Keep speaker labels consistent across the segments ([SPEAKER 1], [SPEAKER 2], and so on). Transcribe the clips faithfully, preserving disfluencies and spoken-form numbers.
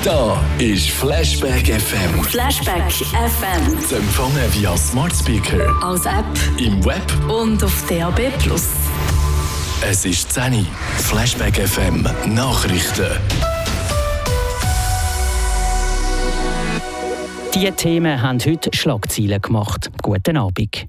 [SPEAKER 1] Da ist Flashback F M.
[SPEAKER 2] Flashback F M.
[SPEAKER 1] Zu empfangen via Smart Speaker,
[SPEAKER 2] als App
[SPEAKER 1] im Web
[SPEAKER 2] und auf D A B plus.
[SPEAKER 1] Es ist zehn Uhr. Flashback F M Nachrichten.
[SPEAKER 3] Diese Themen haben heute Schlagzeilen gemacht. Guten Abend.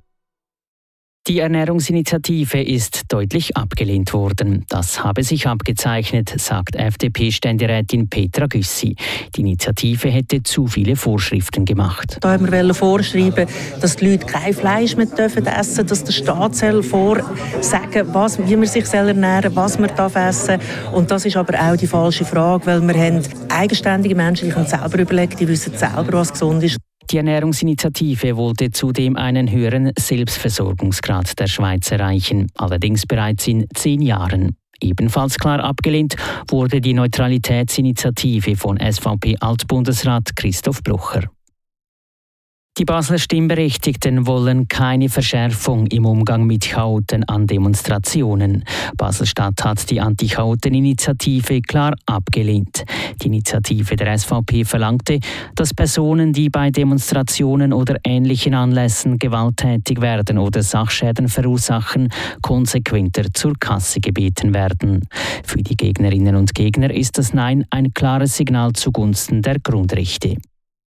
[SPEAKER 3] Die Ernährungsinitiative ist deutlich abgelehnt worden. Das habe sich abgezeichnet, sagt F D P-Ständerätin Petra Güssi. Die Initiative hätte zu viele Vorschriften gemacht.
[SPEAKER 4] Da haben wir vorschreiben, dass die Leute kein Fleisch mehr essen dürfen, dass der Staat vorsagen, was, wie man sich ernähren soll, was man essen darf. Und das ist aber auch die falsche Frage, weil wir haben eigenständige Menschen, die können selber überlegen, die wissen selber, was gesund ist.
[SPEAKER 3] Die Ernährungsinitiative wollte zudem einen höheren Selbstversorgungsgrad der Schweiz erreichen, allerdings bereits in zehn Jahren. Ebenfalls klar abgelehnt wurde die Neutralitätsinitiative von S V P-Altbundesrat Christoph Blocher. Die Basler Stimmberechtigten wollen keine Verschärfung im Umgang mit Chaoten an Demonstrationen. Basel-Stadt hat die Anti-Chaoten-Initiative klar abgelehnt. Die Initiative der S V P verlangte, dass Personen, die bei Demonstrationen oder ähnlichen Anlässen gewalttätig werden oder Sachschäden verursachen, konsequenter zur Kasse gebeten werden. Für die Gegnerinnen und Gegner ist das Nein ein klares Signal zugunsten der Grundrechte.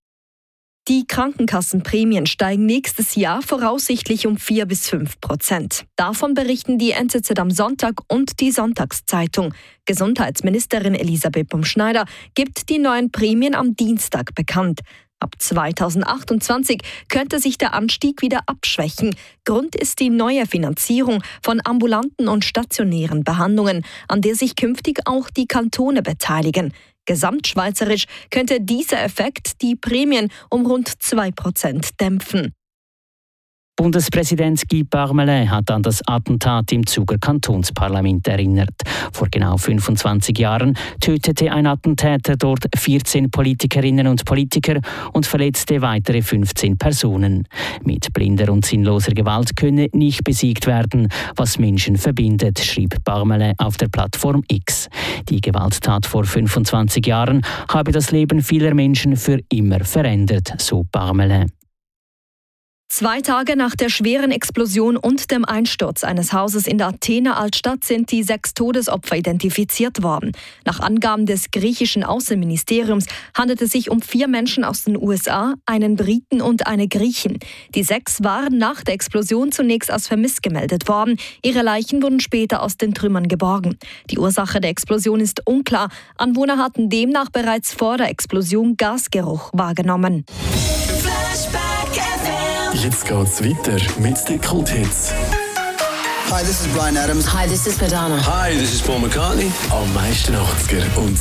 [SPEAKER 5] Die Krankenkassenprämien steigen nächstes Jahr voraussichtlich um vier bis fünf Prozent. Davon berichten die N Z Z am Sonntag und die Sonntagszeitung. Gesundheitsministerin Elisabeth Bumschneider gibt die neuen Prämien am Dienstag bekannt. Ab zweitausendachtundzwanzig könnte sich der Anstieg wieder abschwächen. Grund ist die neue Finanzierung von ambulanten und stationären Behandlungen, an der sich künftig auch die Kantone beteiligen. Gesamtschweizerisch könnte dieser Effekt die Prämien um rund zwei Prozent dämpfen.
[SPEAKER 3] Bundespräsident Guy Parmelin hat an das Attentat im Zuger Kantonsparlament erinnert. Vor genau fünfundzwanzig Jahren tötete ein Attentäter dort vierzehn Politikerinnen und Politiker und verletzte weitere fünfzehn Personen. Mit blinder und sinnloser Gewalt könne nicht besiegt werden, was Menschen verbindet, schrieb Parmelin auf der Plattform X. Die Gewalttat vor fünfundzwanzig Jahren habe das Leben vieler Menschen für immer verändert, so Parmelin.
[SPEAKER 5] Zwei Tage nach der schweren Explosion und dem Einsturz eines Hauses in der Athener Altstadt sind die sechs Todesopfer identifiziert worden. Nach Angaben des griechischen Außenministeriums handelt es sich um vier Menschen aus den U S A, einen Briten und eine Griechin. Die sechs waren nach der Explosion zunächst als vermisst gemeldet worden. Ihre Leichen wurden später aus den Trümmern geborgen. Die Ursache der Explosion ist unklar. Anwohner hatten demnach bereits vor der Explosion Gasgeruch wahrgenommen.
[SPEAKER 1] Jetzt geht's weiter mit den Kulthits.
[SPEAKER 6] Hi, this is Bryan Adams.
[SPEAKER 2] Hi, this is Madonna.
[SPEAKER 7] Hi, this is Paul McCartney.
[SPEAKER 1] Am meisten achtziger und